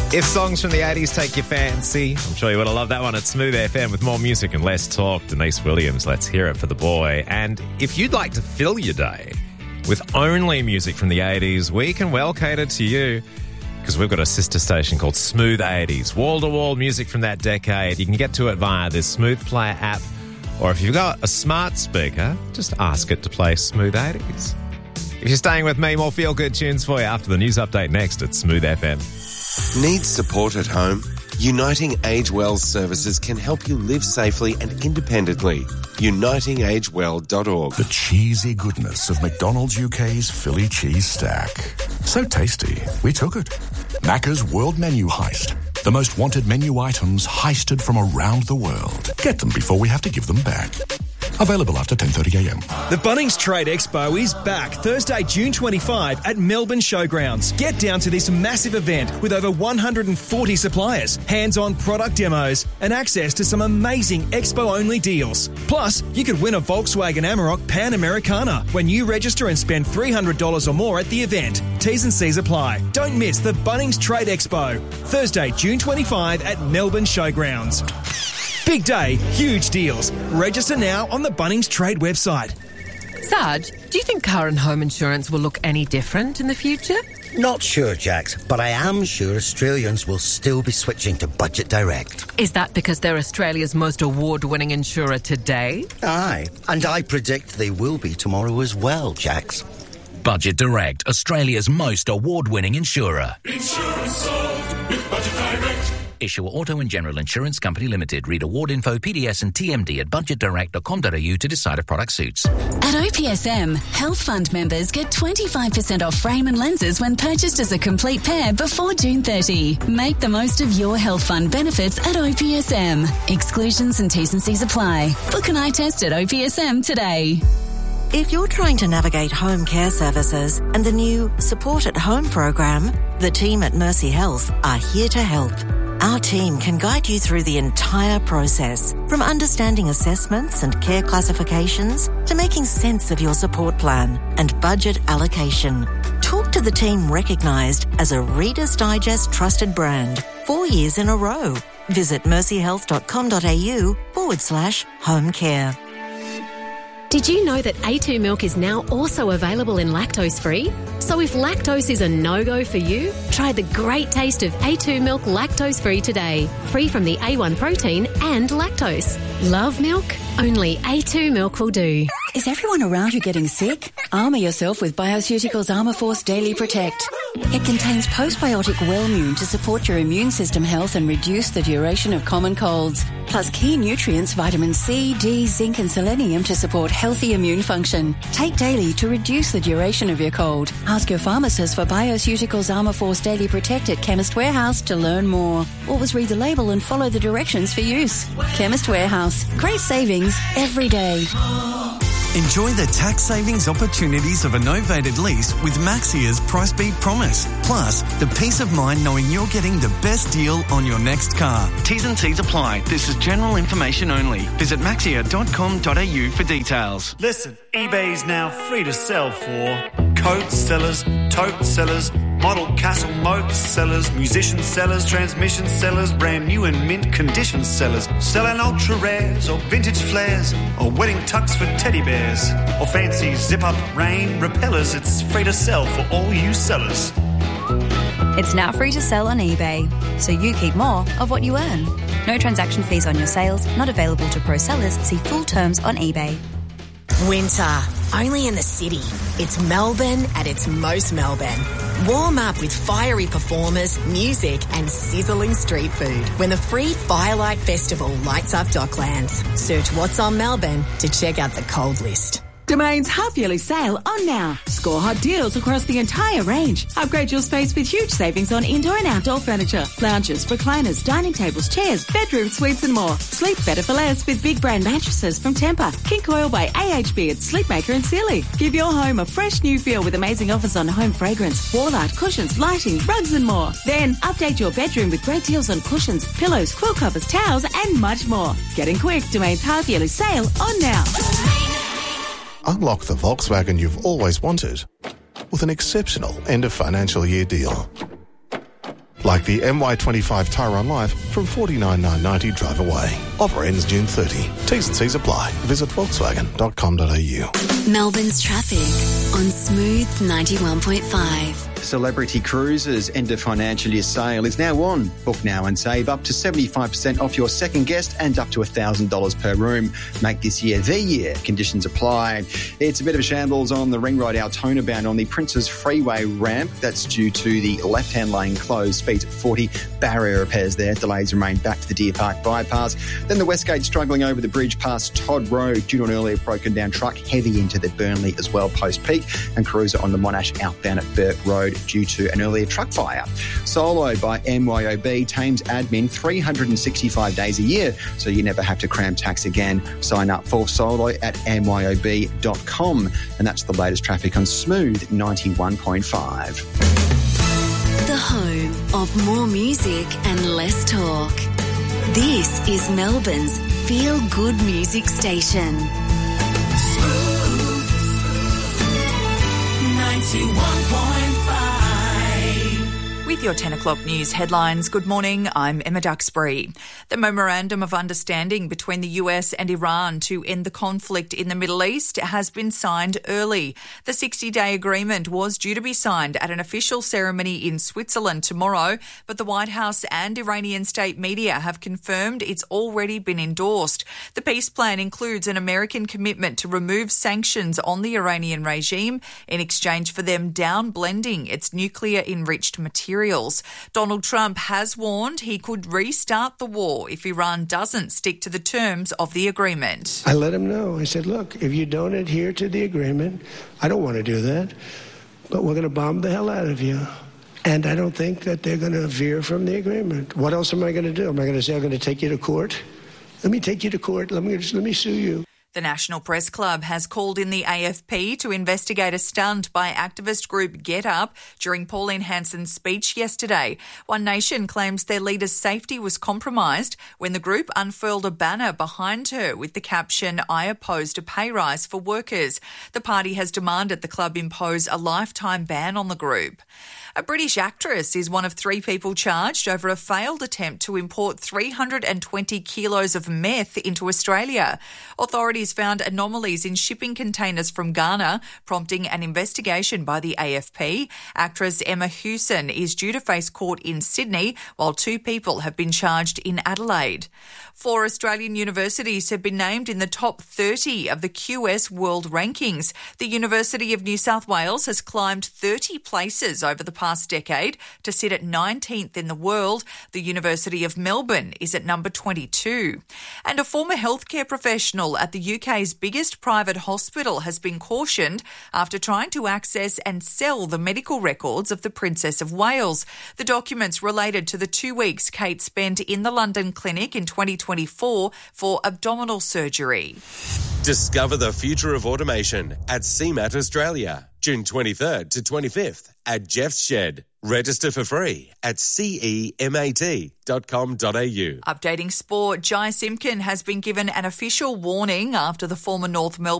If songs from the 80s take your fancy, I'm sure you would have loved that one at Smooth FM with more music and less talk. Denise Williams, let's hear it for the boy. And if you'd like to fill your day with only music from the 80s, we can well cater to you because we've got a sister station called Smooth 80s. Wall-to-wall music from that decade. You can get to it via the Smooth Player app, or if you've got a smart speaker, just ask it to play Smooth 80s. If you're staying with me, more feel-good tunes for you after the news update next at Smooth FM. Need support at home? Uniting Age Well services can help you live safely and independently. UnitingAgeWell.org. The cheesy goodness of McDonald's UK's Philly cheese stack. So tasty, we took it. Macca's World Menu Heist. The most wanted menu items heisted from around the world. Get them before we have to give them back. Available after 10:30am. The Bunnings Trade Expo is back Thursday, June 25 at Melbourne Showgrounds. Get down to this massive event with over 140 suppliers, hands-on product demos, and access to some amazing expo-only deals. Plus, you could win a Volkswagen Amarok Pan Americana when you register and spend $300 or more at the event. T's and C's apply. Don't miss the Bunnings Trade Expo, Thursday, June 25 at Melbourne Showgrounds. Big day, huge deals. Register now on the Bunnings Trade website. Sarge, do you think car and home insurance will look any different in the future? Not sure, Jax, but I am sure Australians will still be switching to Budget Direct. Is that because they're Australia's most award-winning insurer today? Aye, and I predict they will be tomorrow as well, Jax. Budget Direct, Australia's most award-winning insurer. Insurance solved with Budget Direct. Issuer Auto and General Insurance Company Limited. Read award info, PDS and TMD at budgetdirect.com.au to decide if product suits. At OPSM, Health Fund members get 25% off frame and lenses when purchased as a complete pair before June 30. Make the most of your Health Fund benefits at OPSM. Exclusions and T's and C's apply. Book an eye test at OPSM today. If you're trying to navigate home care services and the new Support at Home program, the team at Mercy Health are here to help. Our team can guide you through the entire process, from understanding assessments and care classifications to making sense of your support plan and budget allocation. Talk to the team recognised as a Reader's Digest trusted brand 4 years in a row. Visit mercyhealth.com.au/home care. Did you know that A2 milk is now also available in lactose-free? So if lactose is a no-go for you, try the great taste of A2 milk lactose-free today. Free from the A1 protein and lactose. Love milk? Only A2 milk will do. Is everyone around you getting sick? Armour yourself with Bioceuticals Armourforce Daily Protect. It contains postbiotic Wellmune to support your immune system health and reduce the duration of common colds. Plus key nutrients vitamin C, D, zinc and selenium to support healthy immune function. Take daily to reduce the duration of your cold. Ask your pharmacist for Bioceuticals Armourforce Daily Protect at Chemist Warehouse to learn more. Always read the label and follow the directions for use. Chemist Warehouse. Great savings every day. Enjoy the tax savings opportunities of a novated lease with Maxia's Price Beat Promise. Plus, the peace of mind knowing you're getting the best deal on your next car. T's and C's apply. This is general information only. Visit maxia.com.au for details. Listen, eBay's now free to sell for coat sellers, tote sellers, model castle moat sellers, musician sellers, transmission sellers, brand new and mint condition sellers, selling ultra rares or vintage flares or wedding tux for teddy bears or fancy zip up rain repellers. It's free to sell for all you sellers. It's now free to sell on eBay, so you keep more of what you earn. No transaction fees on your sales, not available to pro sellers. See full terms on eBay. Winter, only in the city. It's Melbourne at its most Melbourne. Warm up with fiery performers, music and sizzling street food when the free Firelight Festival lights up Docklands. Search What's on Melbourne to check out the cold list. Domain's half-yearly sale on now. Score hot deals across the entire range. Upgrade your space with huge savings on indoor and outdoor furniture, lounges, recliners, dining tables, chairs, bedroom suites and more. Sleep better for less with big brand mattresses from Tempur, King Coil by AHB at Sleepmaker and Sealy. Give your home a fresh new feel with amazing offers on home fragrance, wall art, cushions, lighting, rugs and more. Then update your bedroom with great deals on cushions, pillows, quilt covers, towels and much more. Getting quick, Domain's half-yearly sale on now. Unlock the Volkswagen you've always wanted with an exceptional end of financial year deal. like the MY25 Tyron Life from $49,990 drive away. Offer ends June 30. T's and C's apply. Visit Volkswagen.com.au. Melbourne's traffic on Smooth 91.5. Celebrity Cruises end of financial year sale is now on. Book now and save up to 75% off your second guest and up to $1,000 per room. Make this year the year. Conditions apply. It's a bit of a shambles on the Ring Road Altona bound on the Princes Freeway ramp. That's due to the left-hand lane closed. Speeds at 40. Barrier repairs there. Delays remain back to the Deer Park bypass. Then the Westgate struggling over the bridge past Todd Road due to an earlier broken down truck. Heavy into the Burnley as well post-peak. And Cruiser on the Monash outbound at Burke Road due to an earlier truck fire. Solo by MYOB, Thames admin 365 days a year, so you never have to cram tax again. Sign up for Solo at myob.com. And that's the latest traffic on Smooth 91.5. The home of more music and less talk. This is Melbourne's feel-good music station. Smooth 91.5. With your 10 o'clock news headlines, good morning, I'm Emma Duxbury. The Memorandum of Understanding between the US and Iran to end the conflict in the Middle East has been signed early. The 60-day agreement was due to be signed at an official ceremony in Switzerland tomorrow, but the White House and Iranian state media have confirmed it's already been endorsed. The peace plan includes an American commitment to remove sanctions on the Iranian regime in exchange for them downblending its nuclear-enriched materials. Donald Trump has warned he could restart the war if Iran doesn't stick to the terms of the agreement. I let him know. I said, look, if you don't adhere to the agreement, I don't want to do that, but we're going to bomb the hell out of you. And I don't think that they're going to veer from the agreement. What else am I going to do? Am I going to say I'm going to take you to court? Let me take you to court. Let me sue you. The National Press Club has called in the AFP to investigate a stunt by activist group Get Up during Pauline Hanson's speech yesterday. One Nation claims their leader's safety was compromised when the group unfurled a banner behind her with the caption, "I opposed a pay rise for workers." The party has demanded the club impose a lifetime ban on the group. A British actress is one of 3 people charged over a failed attempt to import 320 kilos of meth into Australia. Authorities found anomalies in shipping containers from Ghana, prompting an investigation by the AFP. Actress Emma Hewson is due to face court in Sydney, while 2 people have been charged in Adelaide. 4 Australian universities have been named in the top 30 of the QS World Rankings. The University of New South Wales has climbed 30 places over the past decade to sit at 19th in the world. The University of Melbourne is at number 22. And a former healthcare professional at the UK's biggest private hospital has been cautioned after trying to access and sell the medical records of the Princess of Wales. The documents related to the 2 weeks Kate spent in the London clinic in 2024 for abdominal surgery. Discover the future of automation at CMAT Australia, June 23rd to 25th at Jeff's Shed. Register for free at cemat.com.au. Updating sport, Jai Simpkin has been given an official warning after the former North Melbourne